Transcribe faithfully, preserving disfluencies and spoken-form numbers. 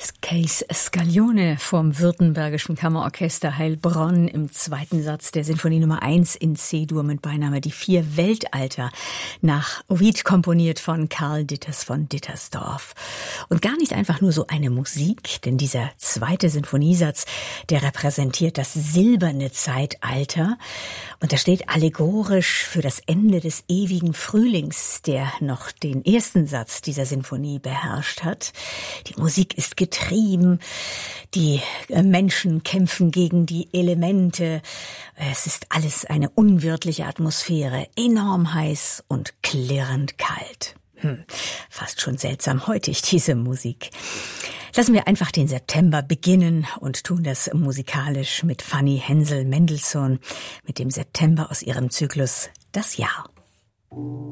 Case Scaglione vom Württembergischen Kammerorchester Heilbronn im zweiten Satz der Sinfonie Nummer eins in C-Dur mit Beiname Die vier Weltalter, nach Ovid komponiert von Karl Ditters von Dittersdorf. Und gar nicht einfach nur so eine Musik, denn dieser zweite Sinfoniesatz, der repräsentiert das silberne Zeitalter und das steht allegorisch für das Ende des ewigen Frühlings, der noch den ersten Satz dieser Sinfonie beherrscht hat. Die Musik ist getrieben, die Menschen kämpfen gegen die Elemente. Es ist alles eine unwirtliche Atmosphäre, enorm heiß und klirrend kalt. Hm, fast schon seltsam heutig, diese Musik. Lassen wir einfach den September beginnen und tun das musikalisch mit Fanny Hensel Mendelssohn, mit dem September aus ihrem Zyklus Das Jahr.